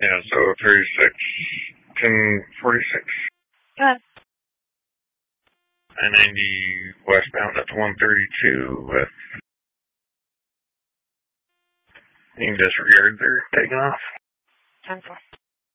Yeah, so 36, 1046. Good. I-90 westbound at 132 with being disregarded there, taking off. 10-4.